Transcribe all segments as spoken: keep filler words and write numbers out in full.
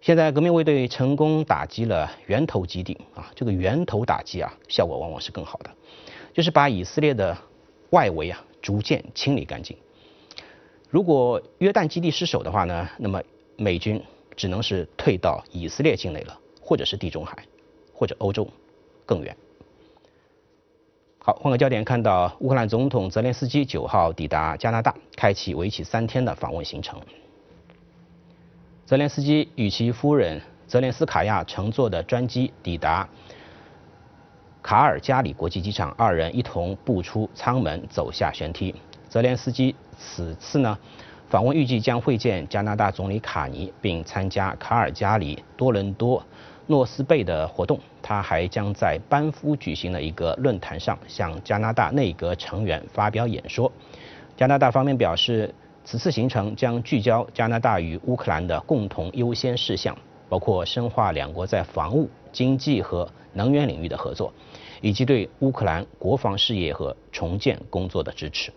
现在革命卫队成功打击了源头基地啊，这个源头打击啊，效果往往是更好的，就是把以色列的外围啊逐渐清理干净。如果约旦基地失守的话呢，那么美军只能是退到以色列境内了，或者是地中海，或者欧洲更远。好，换个焦点，看到乌克兰总统泽连斯基九号抵达加拿大，开启为期三天的访问行程。泽连斯基与其夫人泽连斯卡娅乘坐的专机抵达卡尔加里国际机场，二人一同步出舱门，走下舷梯。泽连斯基此次呢访问预计将会见加拿大总理卡尼，并参加卡尔加里、多伦多、诺斯贝的活动。他还将在班夫举行的一个论坛上向加拿大内阁成员发表演说。加拿大方面表示，此次行程将聚焦加拿大与乌克兰的共同优先事项，包括深化两国在防务、经济和能源领域的合作，以及对乌克兰国防事业和重建工作的支持。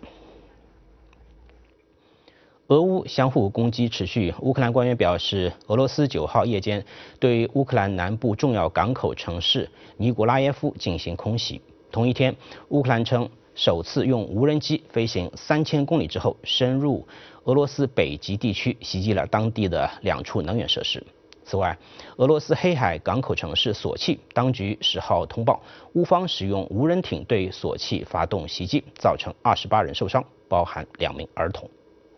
俄乌相互攻击持续，乌克兰官员表示，俄罗斯九号夜间对乌克兰南部重要港口城市尼古拉耶夫进行空袭。同一天，乌克兰称首次用无人机飞行三千公里之后，深入俄罗斯北极地区，袭击了当地的两处能源设施。此外，俄罗斯黑海港口城市索契当局十号通报，乌方使用无人艇对索契发动袭击，造成二十八人受伤，包含两名儿童。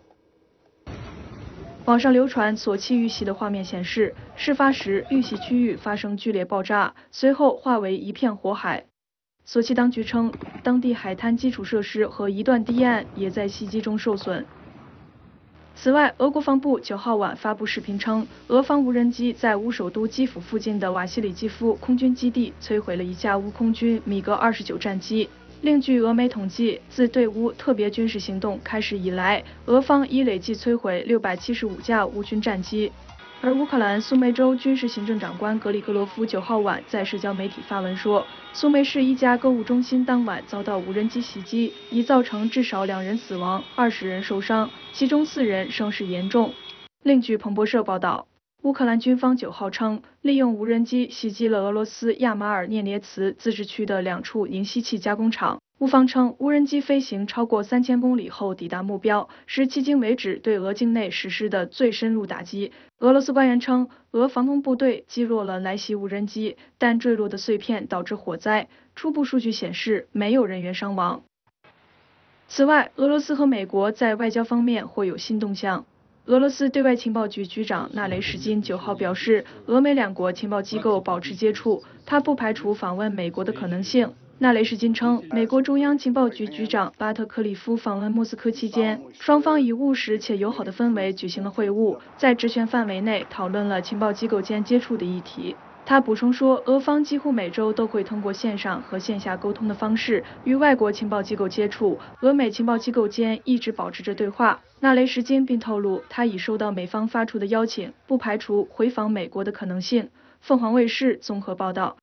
网上流传索契遇袭的画面显示，事发时遇袭区域发生剧烈爆炸，随后化为一片火海。索契当局称，当地海滩基础设施和一段堤岸也在袭击中受损。此外，俄国防部九号晚发布视频称，俄方无人机在乌首都基辅附近的瓦西里基夫空军基地摧毁了一架乌空军米格二十九战机。另据俄媒统计，自对乌特别军事行动开始以来，俄方已累计摧毁六百七十五架乌军战机。而乌克兰苏梅州军事行政长官格里格罗夫九号晚在社交媒体发文说，苏梅市一家购物中心当晚遭到无人机袭击，已造成至少两人死亡，二十人受伤，其中四人伤势严重。另据彭博社报道，乌克兰军方九号称，利用无人机袭击了俄罗斯亚马尔涅涅茨自治区的两处银锡器加工厂。乌方称，无人机飞行超过三千公里后抵达目标，是迄今为止对俄境内实施的最深入打击。俄罗斯官员称，俄防空部队击落了来袭无人机，但坠落的碎片导致火灾。初步数据显示，没有人员伤亡。此外，俄罗斯和美国在外交方面或有新动向。俄罗斯对外情报局局长纳雷什金九号表示，俄美两国情报机构保持接触，他不排除访问美国的可能性。纳雷什金称，美国中央情报局局长巴特克里夫访问莫斯科期间，双方以务实且友好的氛围举行了会晤，在职权范围内讨论了情报机构间接触的议题。他补充说，俄方几乎每周都会通过线上和线下沟通的方式与外国情报机构接触，俄美情报机构间一直保持着对话。纳雷什金并透露，他已收到美方发出的邀请，不排除回访美国的可能性。凤凰卫视综合报道。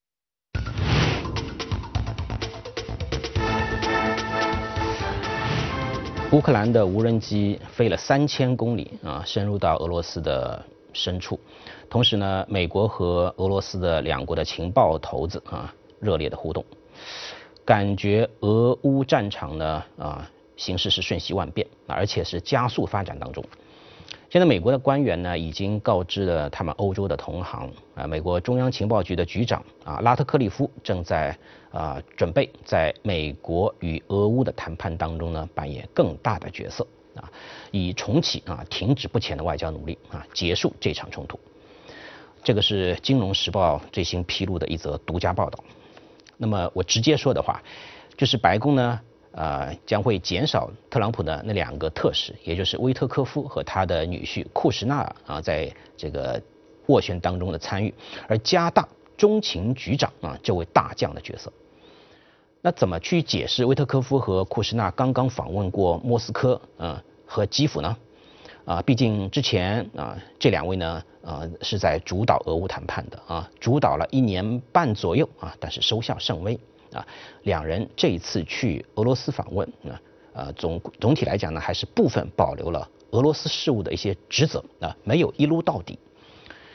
乌克兰的无人机飞了三千公里啊，深入到俄罗斯的深处。同时呢，美国和俄罗斯的两国的情报头子啊，热烈的互动，感觉俄乌战场呢啊形势是瞬息万变，而且是加速发展当中。现在美国的官员呢已经告知了他们欧洲的同行啊，美国中央情报局的局长啊拉特克利夫正在啊准备在美国与俄乌的谈判当中呢扮演更大的角色啊，以重启啊停止不前的外交努力啊，结束这场冲突。这个是《金融时报》最新披露的一则独家报道。那么我直接说的话，就是白宫呢。呃，将会减少特朗普的那两个特使，也就是威特科夫和他的女婿库什纳尔啊，在这个斡旋当中的参与，而加大中情局长啊这位大将的角色。那怎么去解释威特科夫和库什纳刚刚访问过莫斯科啊和基辅呢？啊，毕竟之前啊这两位呢啊是在主导俄乌谈判的啊，主导了一年半左右啊，但是收效甚微。啊，两人这一次去俄罗斯访问，啊，呃，总总体来讲呢，还是部分保留了俄罗斯事务的一些职责啊，没有一撸到底。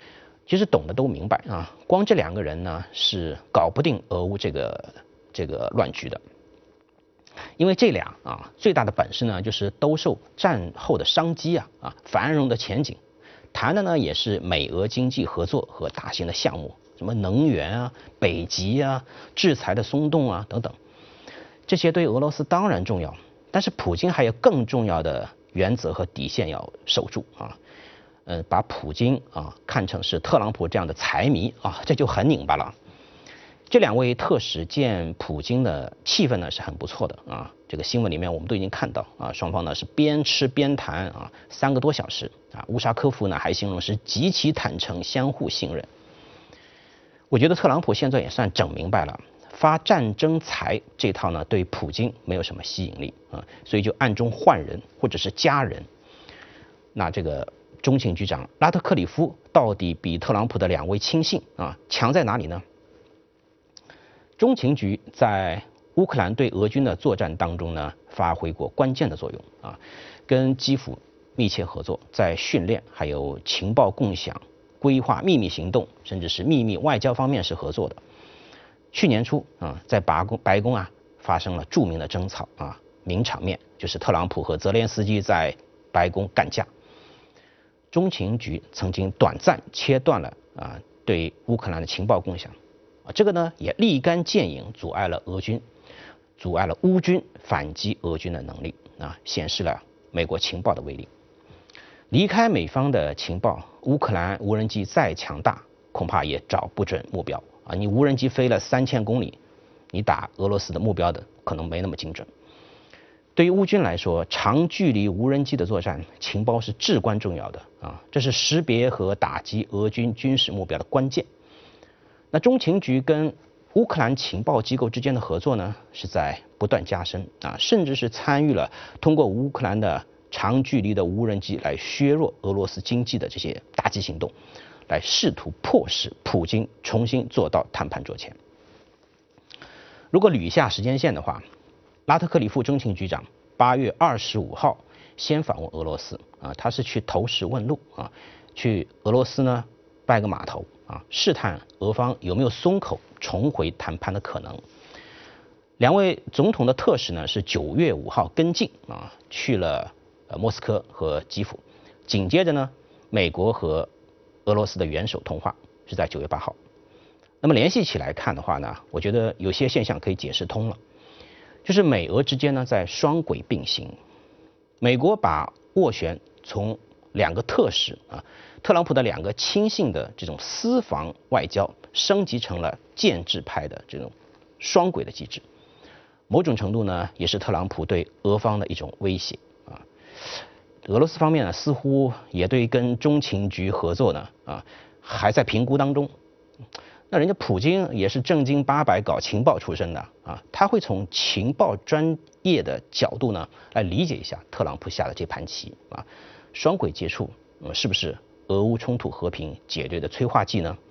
其实懂的都明白啊，光这两个人呢是搞不定俄乌这个这个乱局的，因为这俩啊最大的本事呢就是兜售战后的商机啊啊繁荣的前景，谈的呢也是美俄经济合作和大型的项目，什么能源啊、北极啊、制裁的松动啊等等，这些对俄罗斯当然重要，但是普京还有更重要的原则和底线要守住啊。呃，把普京啊看成是特朗普这样的财迷啊，这就很拧巴了。这两位特使见普京的气氛呢是很不错的啊，这个新闻里面我们都已经看到啊，双方呢是边吃边谈啊，三个多小时啊。乌沙科夫呢还形容是极其坦诚，相互信任。我觉得特朗普现在也算整明白了，发战争财这套呢对普京没有什么吸引力啊，所以就暗中换人或者是加人。那这个中情局长拉特克里夫到底比特朗普的两位亲信啊强在哪里呢？中情局在乌克兰对俄军的作战当中呢发挥过关键的作用啊，跟基辅密切合作，在训练还有情报共享、规划秘密行动，甚至是秘密外交方面是合作的。去年初啊，在白宫白宫啊发生了著名的争吵啊，名场面就是特朗普和泽连斯基在白宫干架。中情局曾经短暂切断了啊对乌克兰的情报共享，啊这个呢也立竿见影，阻碍了俄军，阻碍了乌军反击俄军的能力啊，显示了美国情报的威力。离开美方的情报，乌克兰无人机再强大，恐怕也找不准目标啊！你无人机飞了三千公里，你打俄罗斯的目标的可能没那么精准。对于乌军来说，长距离无人机的作战，情报是至关重要的啊，这是识别和打击俄军军事目标的关键。那中情局跟乌克兰情报机构之间的合作呢，是在不断加深啊，甚至是参与了通过乌克兰的长距离的无人机来削弱俄罗斯经济的这些打击行动，来试图迫使普京重新坐到谈判桌前。如果捋一下时间线的话，拉特克里夫中情局长八月二十五号先访问俄罗斯啊，他是去投石问路啊，去俄罗斯呢拜个码头啊，试探俄方有没有松口重回谈判的可能。两位总统的特使呢是九月五号跟进啊，去了呃莫斯科和基辅，紧接着呢，美国和俄罗斯的元首通话是在九月八号。那么联系起来看的话呢，我觉得有些现象可以解释通了。就是美俄之间呢在双轨并行，美国把斡旋从两个特使啊，特朗普的两个亲信的这种私房外交升级成了建制派的这种双轨的机制，某种程度呢也是特朗普对俄方的一种威胁啊。俄罗斯方面呢似乎也对跟中情局合作呢啊还在评估当中。那人家普京也是正经八百搞情报出身的啊，他会从情报专业的角度呢来理解一下特朗普下的这盘棋啊，双轨接触，嗯，是不是俄乌冲突和平解决的催化剂呢？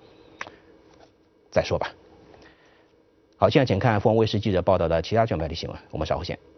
再说吧。好，现在请看凤凰卫视记者报道的其他全媒体新闻，我们稍后见。